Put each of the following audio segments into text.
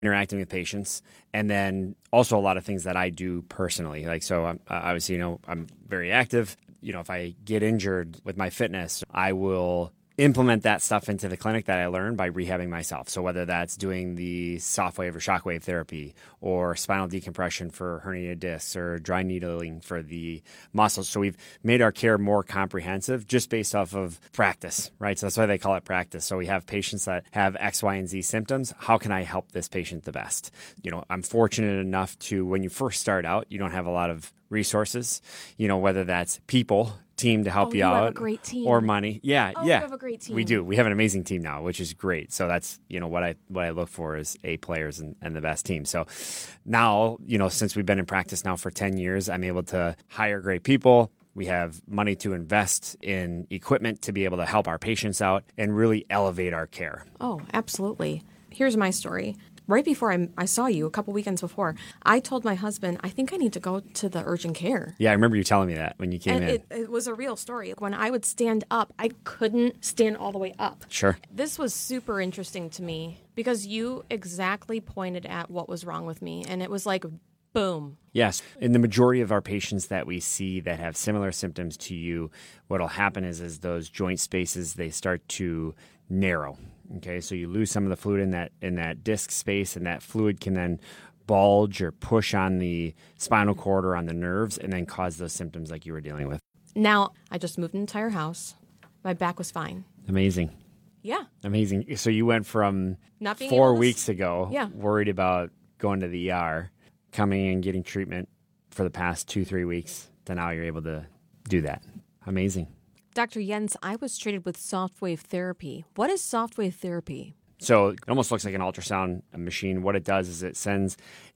interacting with patients, and then also a lot of things that I do personally. Like, so I'm, obviously, I'm very active. If I get injured with my fitness, I will implement that stuff into the clinic that I learned by rehabbing myself. So whether that's doing the soft wave or shockwave therapy or spinal decompression for herniated discs or dry needling for the muscles. So we've made our care more comprehensive just based off of practice, right? So that's why they call it practice. So we have patients that have X, Y, and Z symptoms. How can I help this patient the best? I'm fortunate enough to, when you first start out, you don't have a lot of resources, whether that's people, team to help you out, have a great team. Or money. Yeah. You have a great team. We do. We have an amazing team now, which is great. So that's, what I look for is A players and the best team. So now, since we've been in practice now for 10 years, I'm able to hire great people. We have money to invest in equipment to be able to help our patients out and really elevate our care. Oh, absolutely. Here's my story. Right before I saw you, a couple weekends before, I told my husband, I think I need to go to the urgent care. Yeah, I remember you telling me that when you came in. It was a real story. When I would stand up, I couldn't stand all the way up. Sure. This was super interesting to me because you exactly pointed at what was wrong with me. And it was like, boom. Yes. In the majority of our patients that we see that have similar symptoms to you, what will happen is those joint spaces, they start to narrow. Okay, so you lose some of the fluid in that disc space, and that fluid can then bulge or push on the spinal cord or on the nerves and then cause those symptoms like you were dealing with. Now, I just moved an entire house. My back was fine. Amazing. Yeah. Amazing. So you went from not being 4 weeks ago, yeah, worried about going to the ER, coming and getting treatment for the past 2-3 weeks, to now you're able to do that. Amazing. Dr. Jens, I was treated with soft wave therapy. What is soft wave therapy? So it almost looks like an ultrasound machine. What it does is it sends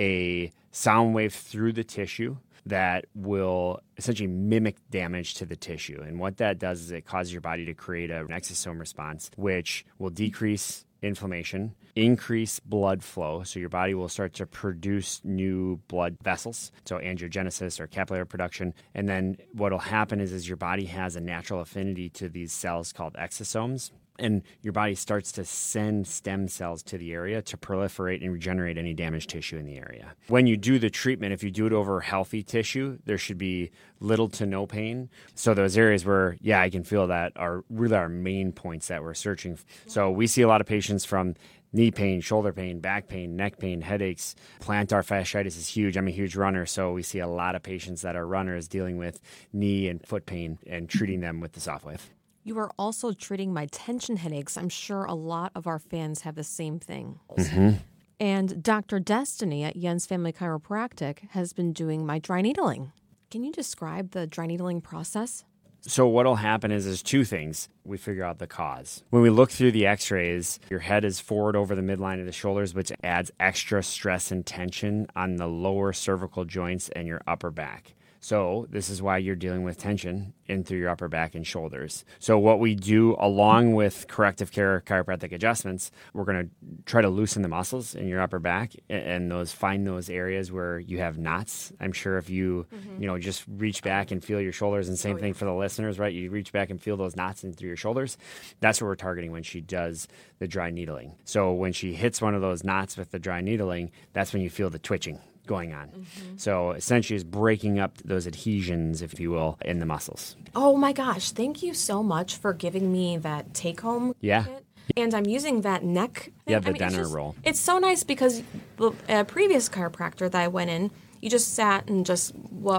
a sound wave through the tissue that will essentially mimic damage to the tissue. And what that does is it causes your body to create an exosome response, which will decrease inflammation, increase blood flow. So your body will start to produce new blood vessels, so angiogenesis or capillary production. And then what will happen is your body has a natural affinity to these cells called exosomes. And your body starts to send stem cells to the area to proliferate and regenerate any damaged tissue in the area. When you do the treatment, if you do it over healthy tissue, there should be little to no pain. So those areas where, I can feel that are really our main points that we're searching. So we see a lot of patients from knee pain, shoulder pain, back pain, neck pain, headaches. Plantar fasciitis is huge. I'm a huge runner, so we see a lot of patients that are runners dealing with knee and foot pain and treating them with the soft wave. You are also treating my tension headaches. I'm sure a lot of our fans have the same thing. Mm-hmm. And Dr. Destiny at Jens Family Chiropractic has been doing my dry needling. Can you describe the dry needling process? So what will happen is there's 2 things. We figure out the cause. When we look through the x-rays, your head is forward over the midline of the shoulders, which adds extra stress and tension on the lower cervical joints and your upper back. So this is why you're dealing with tension in through your upper back and shoulders. So what we do along with corrective care chiropractic adjustments, we're going to try to loosen the muscles in your upper back and find those areas where you have knots. I'm sure if you, just reach back and feel your shoulders, and same thing for the listeners, right? You reach back and feel those knots in through your shoulders. That's what we're targeting when she does the dry needling. So when she hits one of those knots with the dry needling, that's when you feel the twitching going on. Mm-hmm. So essentially is breaking up those adhesions, if you will, in the muscles. Oh my gosh, thank you so much for giving me that take-home kit. And I'm using that neck thing. Yeah, the Denner roll. It's so nice because the previous chiropractor that I went in, you just sat and just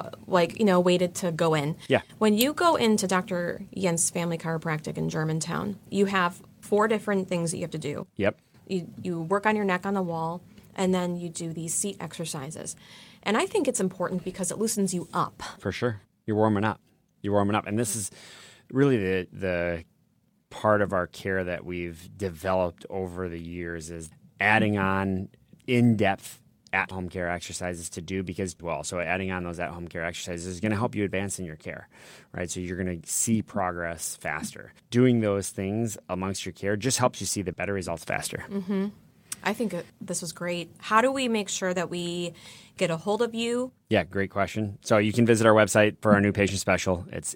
waited to go in. Yeah. When you go into Dr. Jens Family Chiropractic in Germantown, you have 4 different things that you have to do. Yep. You work on your neck on the wall, and then you do these seat exercises. And I think it's important because it loosens you up. For sure. You're warming up. And this is really the part of our care that we've developed over the years is adding on in-depth at-home care exercises to do so adding on those at-home care exercises is going to help you advance in your care, right? So you're going to see progress faster. Doing those things amongst your care just helps you see the better results faster. Mm-hmm. I think this was great. How do we make sure that we get a hold of you? Yeah, great question. So you can visit our website for our new patient special. It's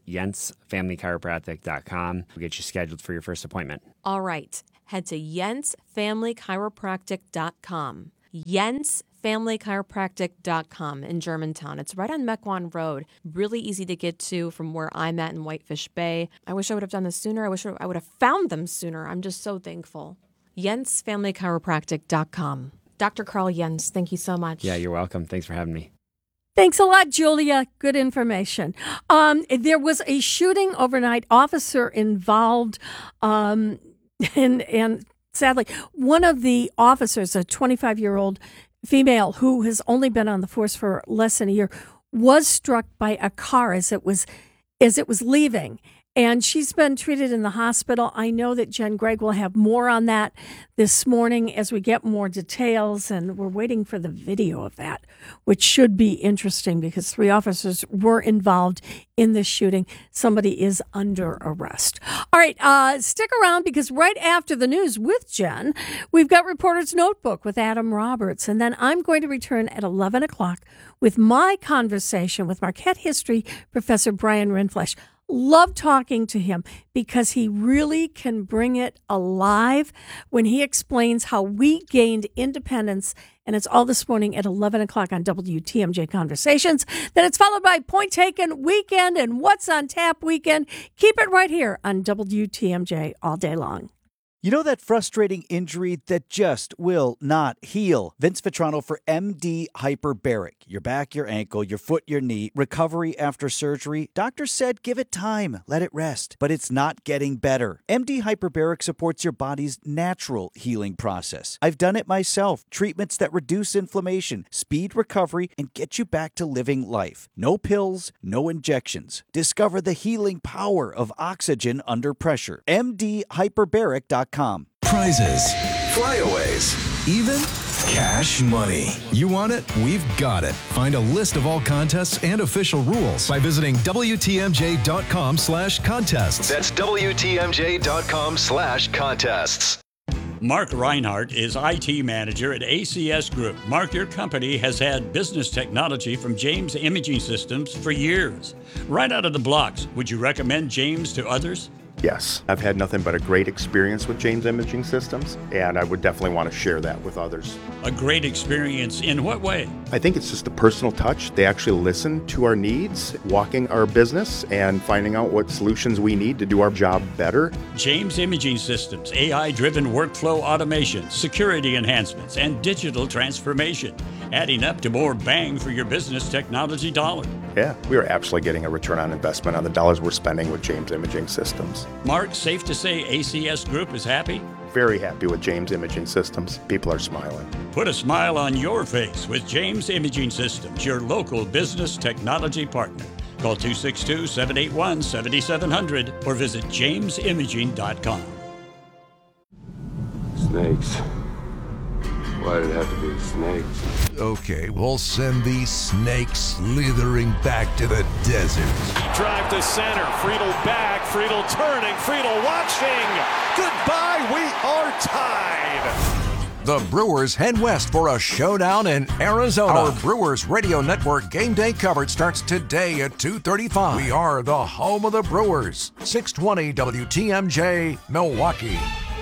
jensfamilychiropractic.com. We'll get you scheduled for your first appointment. All right. Head to jensfamilychiropractic.com. JensFamilyChiropractic.com in Germantown. It's right on Mequon Road. Really easy to get to from where I'm at in Whitefish Bay. I wish I would have done this sooner. I wish I would have found them sooner. I'm just so thankful. JensFamilyChiropractic.com. Dr. Carl Jens, thank you so much. Yeah, you're welcome. Thanks for having me. Thanks a lot, Julia. Good information. There was a shooting overnight. Officer involved, and sadly, one of the officers, a 25-year-old female who has only been on the force for less than a year, was struck by a car as it was leaving. And she's been treated in the hospital. I know that Jen Gregg will have more on that this morning as we get more details, and we're waiting for the video of that, which should be interesting because 3 officers were involved in this shooting. Somebody is under arrest. All right, stick around because right after the news with Jen, we've got Reporter's Notebook with Adam Roberts, and then I'm going to return at 11 o'clock with my conversation with Marquette history professor Brian Rindfleisch. Love talking to him because he really can bring it alive when he explains how we gained independence. And it's all this morning at 11 o'clock on WTMJ Conversations. Then it's followed by Point Taken Weekend and What's on Tap Weekend. Keep it right here on WTMJ all day long. You know that frustrating injury that just will not heal? Vince Vitrano for MD Hyperbaric. Your back, your ankle, your foot, your knee. Recovery after surgery. Doctor said give it time. Let it rest. But it's not getting better. MD Hyperbaric supports your body's natural healing process. I've done it myself. Treatments that reduce inflammation, speed recovery, and get you back to living life. No pills, no injections. Discover the healing power of oxygen under pressure. MDHyperbaric.com. Prizes, flyaways, even cash money. You want it? We've got it. Find a list of all contests and official rules by visiting WTMJ.com/contests. That's WTMJ.com/contests. Mark Reinhardt is IT manager at ACS Group. Mark, your company has had business technology from James Imaging Systems for years. Right out of the blocks, would you recommend James to others? Yes, I've had nothing but a great experience with James Imaging Systems, and I would definitely want to share that with others. A great experience in what way? I think it's just a personal touch. They actually listen to our needs, walking our business, and finding out what solutions we need to do our job better. James Imaging Systems, AI-driven workflow automation, security enhancements, and digital transformation, adding up to more bang for your business technology dollar. Yeah, we are absolutely getting a return on investment on the dollars we're spending with James Imaging Systems. Mark, safe to say ACS Group is happy? Very happy with James Imaging Systems. People are smiling. Put a smile on your face with James Imaging Systems, your local business technology partner. Call 262-781-7700 or visit jamesimaging.com. Snakes. Why did it have to be snakes? Okay, we'll send these snakes slithering back to the desert. Drive to center. Friedel back. Friedel turning. Friedel watching. Goodbye. We are tied. The Brewers head west for a showdown in Arizona. Our Brewers Radio Network game day coverage starts today at 2:35. We are the home of the Brewers. 620 WTMJ, Milwaukee.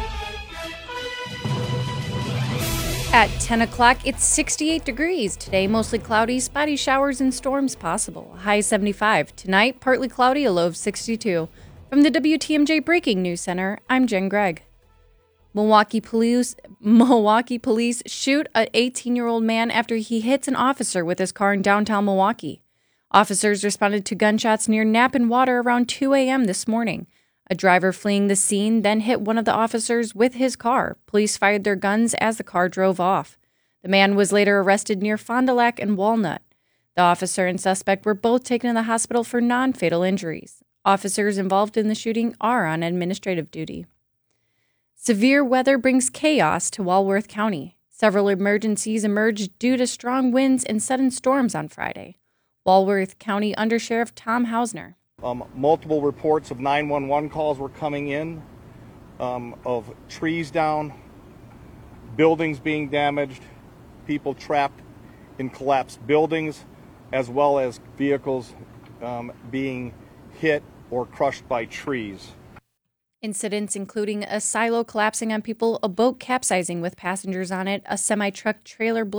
At 10 o'clock, it's 68 degrees. Today, mostly cloudy, spotty showers and storms possible. High 75. Tonight, partly cloudy, a low of 62. From the WTMJ Breaking News Center, I'm Jen Gregg. Milwaukee police shoot an 18-year-old man after he hits an officer with his car in downtown Milwaukee. Officers responded to gunshots near Knapp and Water around 2 a.m. this morning. A driver fleeing the scene then hit one of the officers with his car. Police fired their guns as the car drove off. The man was later arrested near Fond du Lac and Walnut. The officer and suspect were both taken to the hospital for non-fatal injuries. Officers involved in the shooting are on administrative duty. Severe weather brings chaos to Walworth County. Several emergencies emerged due to strong winds and sudden storms on Friday. Walworth County Undersheriff Tom Hausner. Multiple reports of 911 calls were coming in of trees down, buildings being damaged, people trapped in collapsed buildings, as well as vehicles being hit or crushed by trees. Incidents including a silo collapsing on people, a boat capsizing with passengers on it, a semi-truck trailer blowing